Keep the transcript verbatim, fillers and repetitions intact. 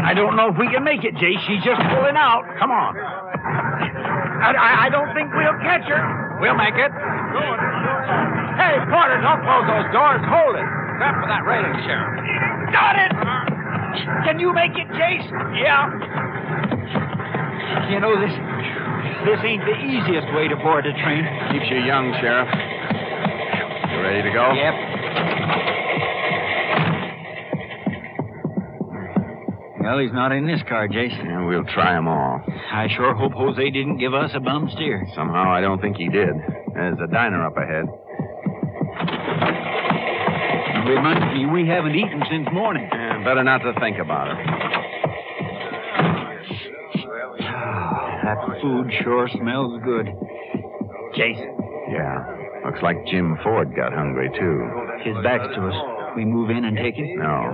I don't know if we can make it, Jase. She's just pulling out. Come on. I, I, I don't think we'll catch her. We'll make it. Hey, Porter, don't close those doors. Hold it. Grab for that railing, Sheriff. Got it! Can you make it, Jase? Yeah. You know, this this ain't the easiest way to board a train. Keeps you young, Sheriff. You ready to go? Yep. Well, he's not in this car, Jase. Yeah, we'll try them all. I sure hope Jose didn't give us a bum steer. Somehow, I don't think he did. There's a diner up ahead. Reminds me, we haven't eaten since morning. Yeah, better not to think about it. That food sure smells good. Jason. Yeah. Looks like Jim Ford got hungry, too. His back's to us. We move in and take it? No.